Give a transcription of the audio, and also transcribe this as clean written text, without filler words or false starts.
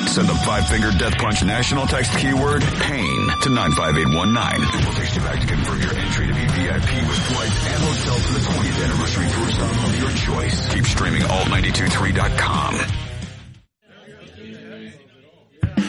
Send the 5-finger death punch national text keyword PAIN to 95819. We'll text you back to confirm your entry to be VIP with flights and hotel to the 20th anniversary tour stop of your choice. Keep streaming alt923.com.